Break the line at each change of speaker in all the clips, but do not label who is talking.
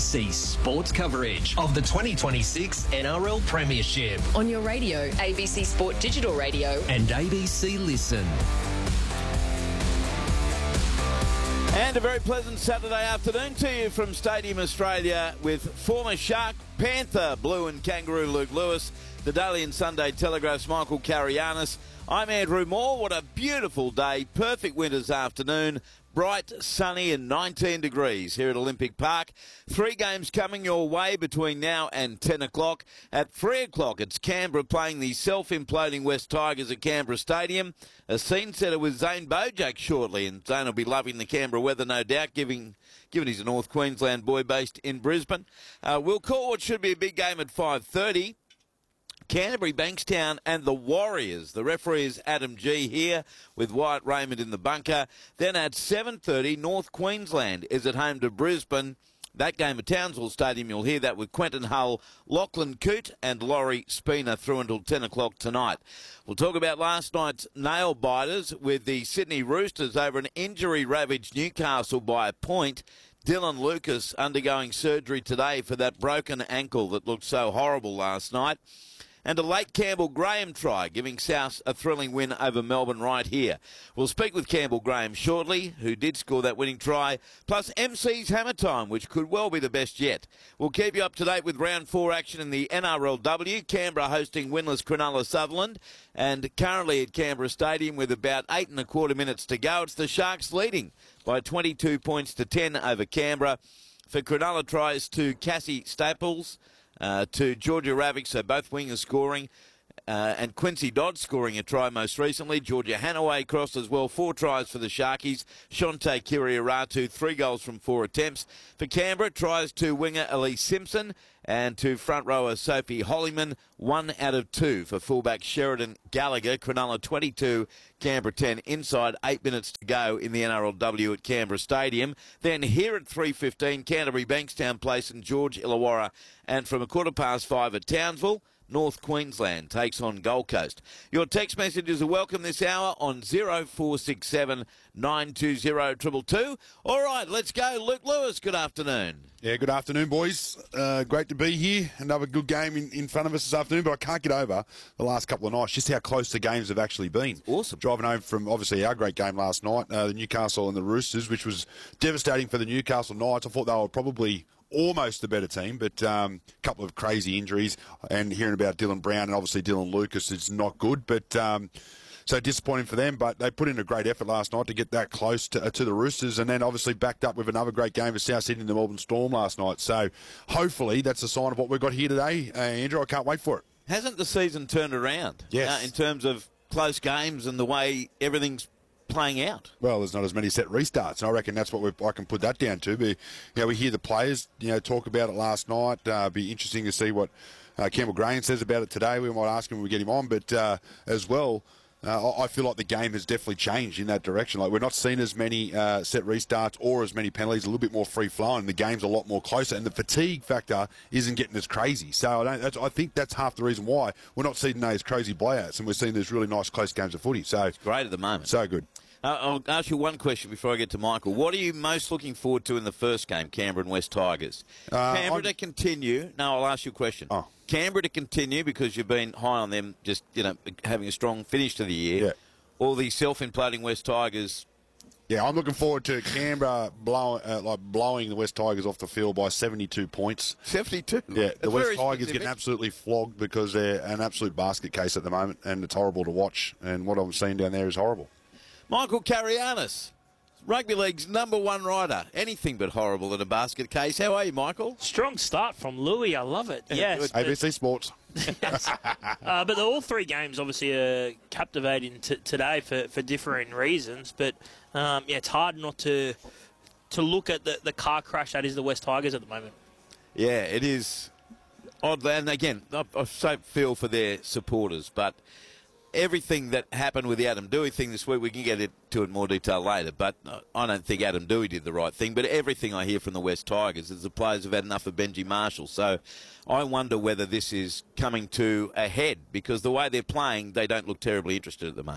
ABC Sports coverage of the 2026 NRL Premiership
on your radio, ABC Sport Digital Radio
and ABC Listen.
And a very pleasant Saturday afternoon to you from Stadium Australia with former Shark, Panther, Blue and Kangaroo Luke Lewis, the Daily and Sunday Telegraph's Michael Carianis. I'm Andrew Moore. What a beautiful day. Perfect winter's afternoon. Bright, sunny and 19 degrees here at Olympic Park. 3 games coming your way between now and 10 o'clock. At 3 o'clock, it's Canberra playing the self-imploding West Tigers at Canberra Stadium. A scene setter with Zane Bojack shortly, and Zane will be loving the Canberra weather, no doubt, given he's a North Queensland boy based in Brisbane. We'll call what should be a big game at 5:30. Canterbury, Bankstown and the Warriors. The referee is Adam G here with Wyatt Raymond in the bunker. Then at 7:30, North Queensland is at home to Brisbane. That game at Townsville Stadium, you'll hear that with Quentin Hull, Lachlan Coote and Laurie Spina through until 10 o'clock tonight. We'll talk about last night's nail biters with the Sydney Roosters over an injury-ravaged Newcastle by a point. Dylan Lucas undergoing surgery today for that broken ankle that looked so horrible last night. And a late Campbell Graham try, giving South a thrilling win over Melbourne right here. We'll speak with Campbell Graham shortly, who did score that winning try, plus MC's Hammer Time, which could well be the best yet. We'll keep you up to date with round 4 action in the NRLW. Canberra hosting winless Cronulla Sutherland, and currently at Canberra Stadium with about 8 1/4 minutes to go. It's the Sharks leading by 22 points to 10 over Canberra. For Cronulla tries to Cassie Staples, to Georgia Ravik, so both wingers scoring, and Quincy Dodd scoring a try most recently. Georgia Hanaway crossed as well, 4 tries for the Sharkies. Shante Kiriaratu, 3 goals from 4 attempts. For Canberra, tries to winger Elise Simpson and to front rower Sophie Hollyman, 1 out of 2 for fullback Sheridan Gallagher. Cronulla 22, Canberra 10, inside 8 minutes to go in the NRLW at Canberra Stadium. Then here at 3:15, Canterbury, Bankstown Place and George Illawarra. And from 5:15 at Townsville, North Queensland takes on Gold Coast. Your text messages are welcome this hour on 0467 920 222. All right, let's go. Luke Lewis, good afternoon.
Yeah, good afternoon, boys. Great to be here. Another good game in front of us this afternoon, but I can't get over the last couple of nights, just how close the games have actually been.
Awesome.
Driving home from, obviously, our great game last night, the Newcastle and the Roosters, which was devastating for the Newcastle Knights. I thought they were probably almost the better team, but a couple of crazy injuries, and hearing about Dylan Brown and obviously Dylan Lucas is not good, but so disappointing for them, but they put in a great effort last night to get that close to the Roosters, and then obviously backed up with another great game for South Sydney and the Melbourne Storm last night. So hopefully that's a sign of what we've got here today, Andrew. I can't wait for it.
Hasn't the season turned around?
Yes.
In terms of close games and the way everything's playing out?
Well, there's not as many set restarts, and I reckon that's what I can put that down to. But, we hear the players, talk about it last night. Be interesting to see what Campbell Graham says about it today. We might ask him when we get him on, but as well, I feel like the game has definitely changed in that direction. Like, we're not seeing as many set restarts or as many penalties, a little bit more free-flowing. The game's a lot more closer, and the fatigue factor isn't getting as crazy. So I think that's half the reason why we're not seeing those crazy blowouts, and we're seeing these really nice close games of footy. So
it's great at the moment.
So good.
I'll ask you one question before I get to Michael. What are you most looking forward to in the first game, Canberra and West Tigers? Canberra to continue. No, I'll ask you a question.
Oh.
Canberra to continue because you've been high on them just, having a strong finish to the year.
Yeah.
Or the self-imploding West Tigers.
Yeah, I'm looking forward to Canberra blowing the West Tigers off the field by 72 points.
72?
Yeah, the West Tigers
specific.
getting absolutely flogged because they're an absolute basket case at the moment, and it's horrible to watch. And what I'm seeing down there is horrible.
Michael Carianis, Rugby League's #1 rider. Anything but horrible in a basket case. How are you, Michael?
Strong start from Louis. I love it. Yes.
ABC Sports.
But all 3 games obviously are captivating today for differing reasons. But, it's hard not to look at the car crash that is the West Tigers at the moment.
Yeah, it is odd. And again, I so feel for their supporters, but everything that happened with the Adam Doueihi thing this week, we can get into it in more detail later, but I don't think Adam Doueihi did the right thing. But everything I hear from the West Tigers is the players have had enough of Benji Marshall. So I wonder whether this is coming to a head, because the way they're playing, they don't look terribly interested at the moment.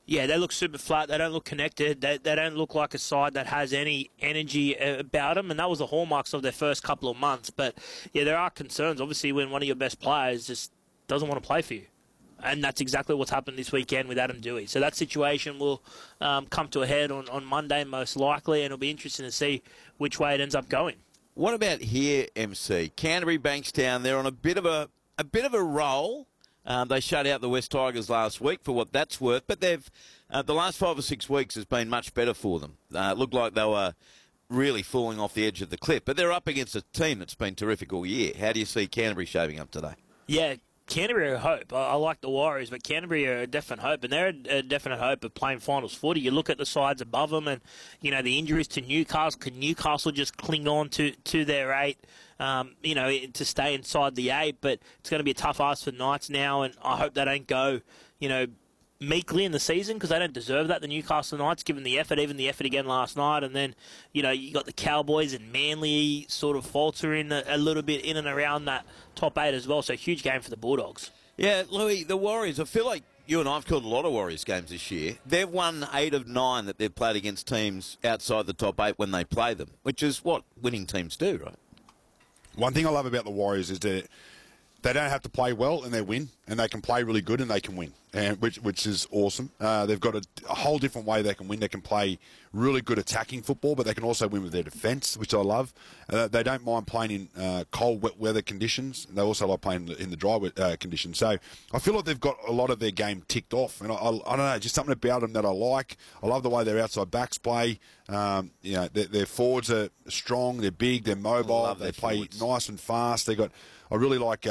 Yeah, they look super flat. They don't look connected. They don't look like a side that has any energy about them, and that was the hallmarks of their first couple of months. But, yeah, there are concerns, obviously, when one of your best players just doesn't want to play for you. And that's exactly what's happened this weekend with Adam Dewey. So that situation will come to a head on Monday, most likely, and it'll be interesting to see which way it ends up going.
What about here, MC? Canterbury, Bankstown, they're on a bit of a roll. They shut out the West Tigers last week, for what that's worth, but they've the last 5 or 6 weeks has been much better for them. It looked like they were really falling off the edge of the cliff, but they're up against a team that's been terrific all year. How do you see Canterbury shaping up today?
Yeah, Canterbury are a hope. I like the Warriors, but Canterbury are a definite hope, and they're a definite hope of playing finals footy. You look at the sides above them, and the injuries to Newcastle. Can Newcastle just cling on to their 8? To stay inside the 8, but it's going to be a tough ask for Knights now, and I hope they don't go, meekly in the season, because they don't deserve that, the Newcastle Knights, given the effort, even the effort again last night. And then, you got the Cowboys and Manly sort of faltering a little bit in and around that top 8 as well. So huge game for the Bulldogs. Yeah,
Louis, the Warriors, I feel like you and I have called a lot of Warriors games this year. They've won 8 of 9 that they've played against teams outside the top 8 when they play them, which is what winning teams do, right?
One thing I love about the Warriors is that they don't have to play well and they win, and they can play really good and they can win, and which is awesome. They've got a whole different way they can win. They can play really good attacking football, but they can also win with their defence, which I love. They don't mind playing in cold, wet weather conditions. They also like playing in the dry conditions. So I feel like they've got a lot of their game ticked off, and I don't know, just something about them that I like. I love the way their outside backs play. Their forwards are strong. They're big. They're mobile. They play forwards nice and fast. I really like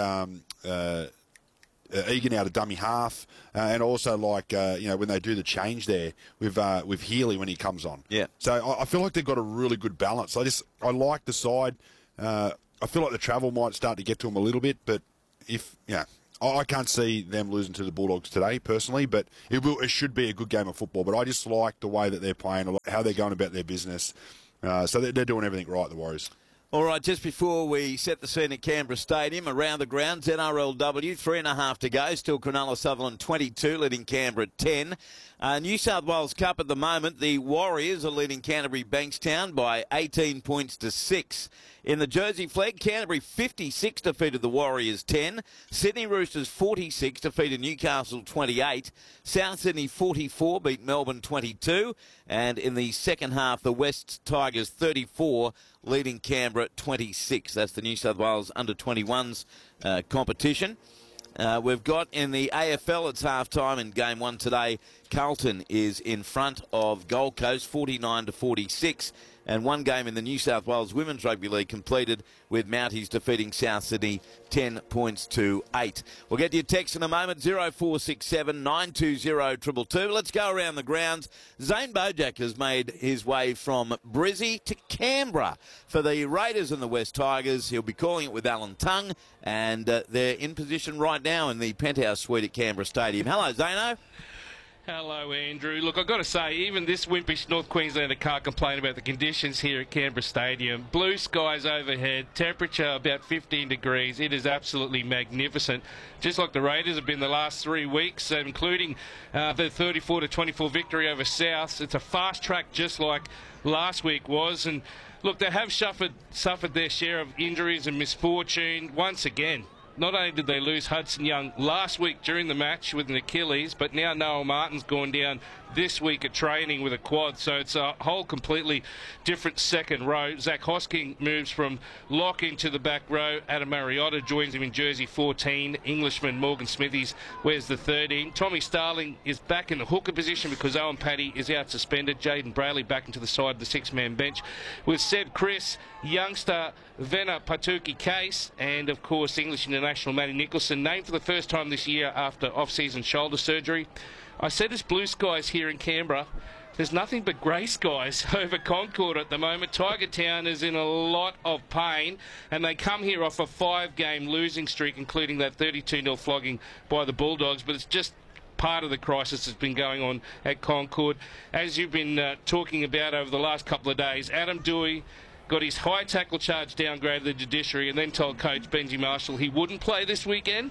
Egan out of dummy half, and also like when they do the change there with Healy when he comes on.
Yeah.
So I feel like they've got a really good balance. I like the side. I feel like the travel might start to get to them a little bit, but I can't see them losing to the Bulldogs today personally, but it should be a good game of football. But I just like the way that they're playing, how they're going about their business. So they're doing everything right, the Warriors.
All right, just before we set the scene at Canberra Stadium, around the grounds, NRLW, 3.5 to go. Still Cronulla Sutherland 22, leading Canberra 10. New South Wales Cup at the moment, the Warriors are leading Canterbury Bankstown by 18 points to 6. In the Jersey Flag, Canterbury 56 defeated the Warriors 10. Sydney Roosters 46 defeated Newcastle 28. South Sydney 44 beat Melbourne 22. And in the second half, the West Tigers 34 leading Canberra 26. That's the New South Wales under-21s competition. We've got in the AFL, it's half-time in Game 1 today. Carlton is in front of Gold Coast 49-46. And one game in the New South Wales Women's Rugby League completed with Mounties defeating South Sydney 10 points to 8. We'll get to your text in a moment, 0467 920 222. Let's go around the grounds. Zane Bojack has made his way from Brizzy to Canberra for the Raiders and the West Tigers. He'll be calling it with Alan Tongue, and they're in position right now in the Penthouse Suite at Canberra Stadium. Hello, Zano.
Hello, Andrew. Look, I've got to say, even this wimpish North Queenslander can't complain about the conditions here at Canberra Stadium. Blue skies overhead, temperature about 15 degrees. It is absolutely magnificent. Just like the Raiders have been the last 3 weeks, including the 34-24 victory over Souths. It's a fast track just like last week was. And look, they have suffered their share of injuries and misfortune once again. Not only did they lose Hudson Young last week during the match with an Achilles, but now Noah Martin's gone down this week at training with a quad. So it's a whole completely different second row. Zach Hosking moves from lock into the back row. Adam Mariotta joins him in jersey 14. Englishman Morgan Smithies wears the 13. Tommy Starling is back in the hooker position because Owen Paddy is out suspended. Jaden Brayley back into the side of the six-man bench with Seb Chris, youngster Venna Patuki Case, and of course English international Matty Nicholson, named for the first time this year after off-season shoulder surgery. I said it's blue skies here in Canberra. There's nothing but grey skies over Concord at the moment. Tiger Town is in a lot of pain, and they come here off a 5-game losing streak, including that 32-0 flogging by the Bulldogs, but it's just part of the crisis that's been going on at Concord. As you've been talking about over the last couple of days, Adam Dewey got his high tackle charge downgraded to the judiciary and then told coach Benji Marshall he wouldn't play this weekend.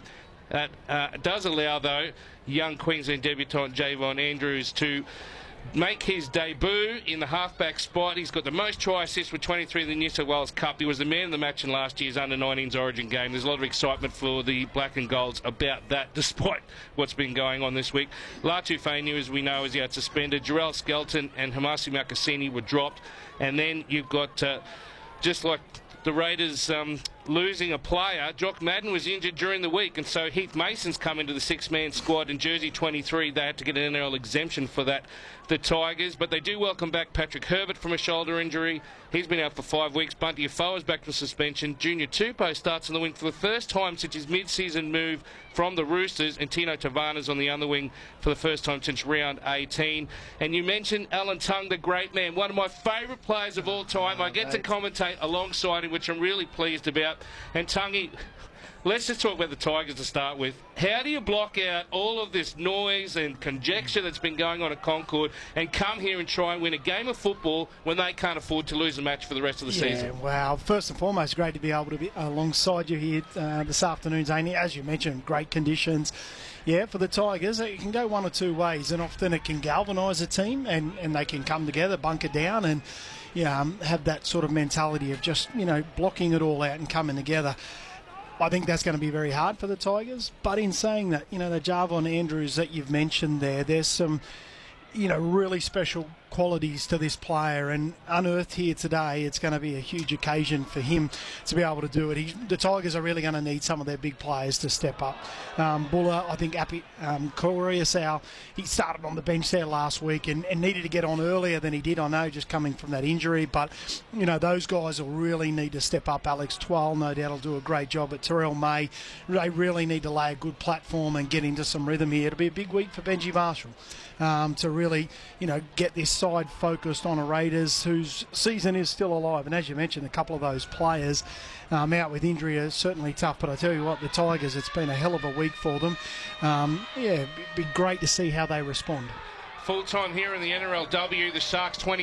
That does allow, though, young Queensland debutant Javon Andrews to make his debut in the halfback spot. He's got the most try assists with 23 in the New South Wales Cup. He was the man of the match in last year's under-19s Origin game. There's a lot of excitement for the Black and Golds about that, despite what's been going on this week. Latu Fainu, as we know, is out suspended. Jarrell Skelton and Hamasi Makasini were dropped. And then you've got, just like the Raiders losing a player, Jock Madden was injured during the week, and so Heath Mason's come into the six-man squad in jersey 23. They had to get an NRL exemption for that, the Tigers, but they do welcome back Patrick Herbert from a shoulder injury. He's been out for 5 weeks. Bunty Afoa's back from suspension. Junior Tupou starts on the wing for the first time since his mid-season move from the Roosters, and Tino Tavana's on the other wing for the first time since round 18. And you mentioned Alan Tongue, the great man, one of my favourite players of all time. I get to commentate alongside him, which I'm really pleased about. And Tungy, let's just talk about the Tigers to start with. How do you block out all of this noise and conjecture that's been going on at Concord and come here and try and win a game of football when they can't afford to lose a match for the rest of the season?
Wow. First and foremost, great to be able to be alongside you here this afternoon, Zany. As you mentioned, great conditions. Yeah, for the Tigers, it can go one or two ways, and often it can galvanise a team and they can come together, bunker down and have that sort of mentality of just, blocking it all out and coming together. I think that's going to be very hard for the Tigers. But in saying that, the Javon Andrews that you've mentioned there's some, really special qualities to this player, and unearthed here today, it's going to be a huge occasion for him to be able to do it. The Tigers are really going to need some of their big players to step up. Buller, I think Koriasau, he started on the bench there last week and needed to get on earlier than he did, I know, just coming from that injury, but those guys will really need to step up. Alex Twal, no doubt, will do a great job, at Terrell May. They really need to lay a good platform and get into some rhythm here. It'll be a big week for Benji Marshall to really get this side focused on a Raiders whose season is still alive. And as you mentioned, a couple of those players out with injury are certainly tough. But I tell you what, the Tigers, it's been a hell of a week for them. It'd be great to see how they respond.
Full time here in the NRLW, the Sharks 20.